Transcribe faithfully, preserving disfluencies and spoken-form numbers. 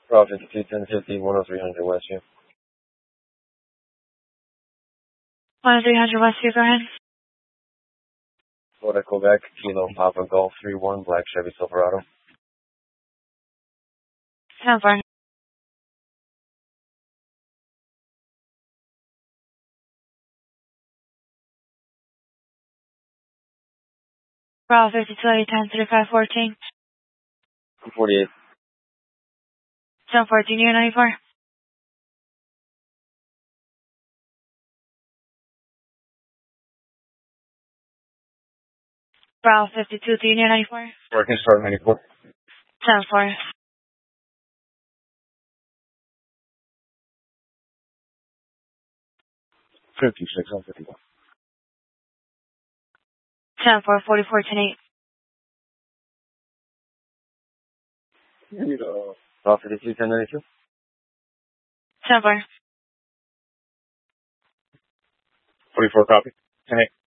Bravo fifty-two, ten fifty, one oh three hundred Westview. one oh three hundred Westview, go ahead. Florida, Quebec, Kilo, Papa, Golf, three one, Black Chevy Silverado. ten four. Bravo fifty-two, eight ten, thirty-five fourteen. two forty-eight. ten fourteen, U ninety-four. Bravo fifty-two, to Union ninety-four. Working start ninety-four. ten four. fifty-six on fifty-one. ten four, forty-four, ten eight. Bravo fifty-two, ten ninety-two. ten four. forty-four copy. ten eight.